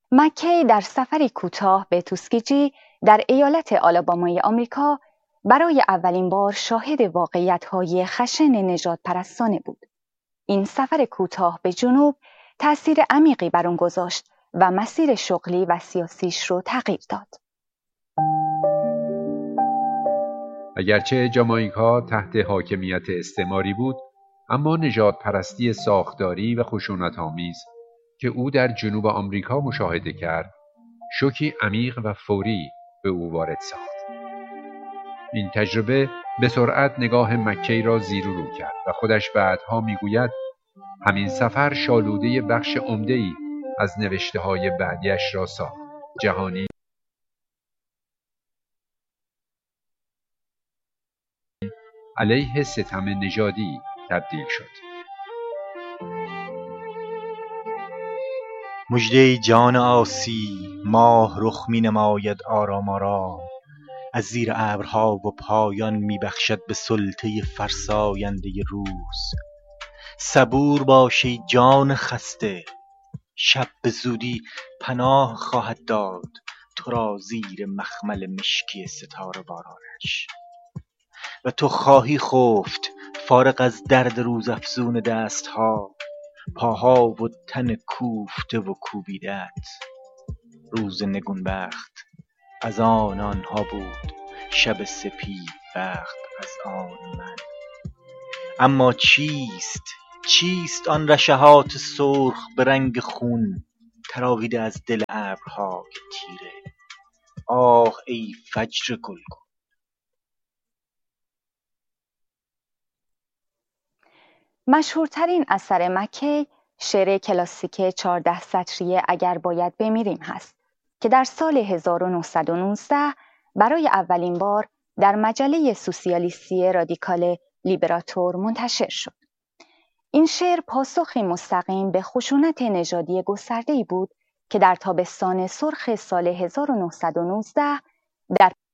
مکی در سفری کوتاه به توسکیجی در ایالت آلابامای آمریکا برای اولین بار شاهد واقعیت‌های خشن نژاد پرستانه بود. این سفر کوتاه به جنوب تأثیر عمیقی بر آن گذاشت و مسیر شغلی و سیاسیش رو تغییر داد. اگرچه جامائیکا تحت حاکمیت استعماری بود، اما نژادپرستی ساختاری و خشونت‌آمیز که او در جنوب آمریکا مشاهده کرد، شوکی عمیق و فوری به او وارد ساخت. این تجربه به سرعت نگاه مکی را زیر و رو کرد و خودش بعدها میگوید همین سفر شالوده بخش عمده‌ای از نوشته‌های بعدیش را ساخت. جهانی علیه ستم نژادی تبدیل شد. مژده جان آسی، ماه رخ می نماید آرام آرام، از زیر ابرها و پایان می بخشد به سلطه فرساینده روز. صبور باش ای جان خسته، شب به زودی پناه خواهد داد تو را زیر مخمل مشکی ستاره بارانش. و تو خواهی خفت فارغ از درد روزافزون دستها، پاها و تن کوفته و کوبیدت. روز نگونبخت از آنها بود، شب سپید بخت از آن من. اما چیست آن رشحات سرخ به رنگ خون تراویده از دل ابرهای تیره؟ آه ای فجر گلگون. مشهورترین اثر مکی شعر کلاسیک 14 سطری اگر باید بمیریم هست که در سال 1919 برای اولین بار در مجله سوسیالیستی رادیکال لیبراتور منتشر شد. این شعر پاسخی مستقیم به خشونت نژادی گسترده‌ای بود که در تابستان سرخ سال 1919 در